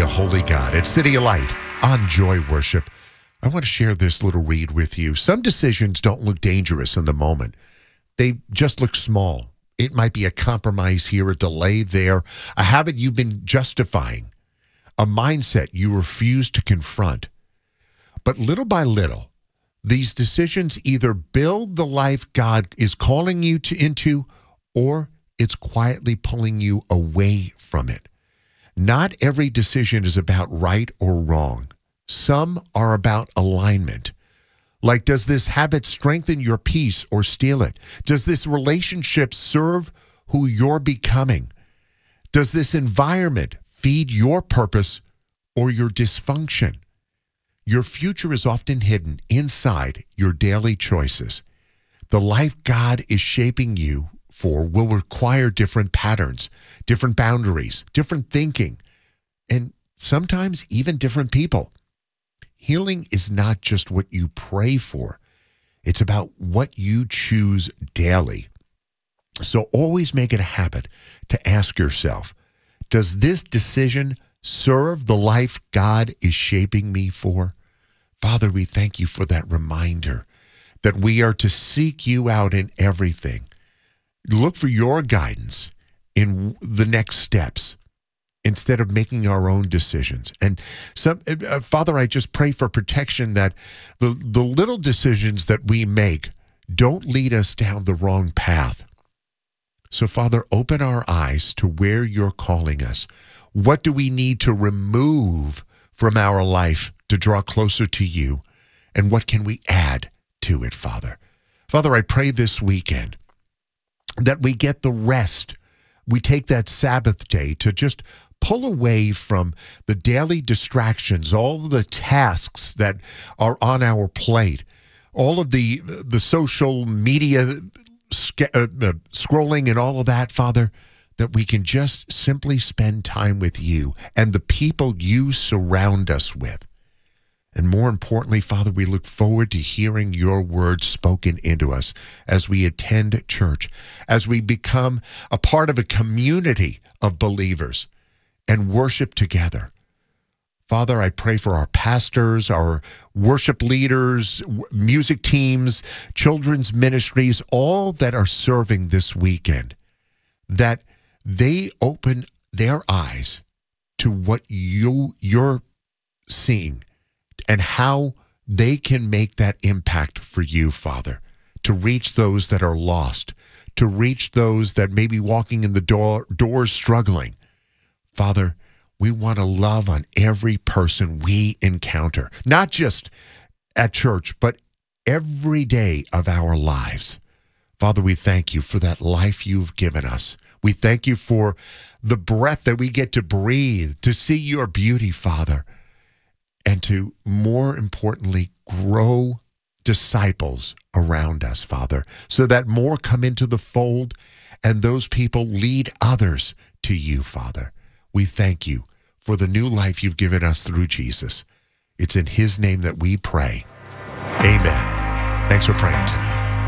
holy God. It's City of Light on Joy Worship. I want to share this little read with you. Some decisions don't look dangerous in the moment. They just look small. It might be a compromise here, a delay there, a habit you've been justifying, a mindset you refuse to confront. But little by little, these decisions either build the life God is calling you into, or it's quietly pulling you away from it. Not every decision is about right or wrong. Some are about alignment. Like, does this habit strengthen your peace or steal it? Does this relationship serve who you're becoming? Does this environment feed your purpose or your dysfunction? Your future is often hidden inside your daily choices. The life God is shaping you for will require different patterns, different boundaries, different thinking, and sometimes even different people. Healing is not just what you pray for. It's about what you choose daily. So always make it a habit to ask yourself, does this decision serve the life God is shaping me for? Father, we thank you for that reminder that we are to seek you out in everything. Look for your guidance in the next steps instead of making our own decisions. And Father, I just pray for protection that the little decisions that we make don't lead us down the wrong path. So, Father, open our eyes to where you're calling us. What do we need to remove from our life to draw closer to you? And what can we add to it, Father? Father, I pray this weekend that we get the rest. We take that Sabbath day to just pull away from the daily distractions, all the tasks that are on our plate, all of the social media scrolling and all of that, Father, that we can just simply spend time with you and the people you surround us with. And more importantly, Father, we look forward to hearing your word spoken into us as we attend church, as we become a part of a community of believers and worship together. Father, I pray for our pastors, our worship leaders, music teams, children's ministries, all that are serving this weekend, that they open their eyes to what you're seeing and how they can make that impact for you, Father, to reach those that are lost, to reach those that may be walking in the doors struggling. Father, we want to love on every person we encounter, not just at church, but every day of our lives. Father, we thank you for that life you've given us. We thank you for the breath that we get to breathe, to see your beauty, Father, and to, more importantly, grow disciples around us, Father, so that more come into the fold and those people lead others to you, Father. We thank you for the new life you've given us through Jesus. It's in his name that we pray. Amen. Thanks for praying tonight.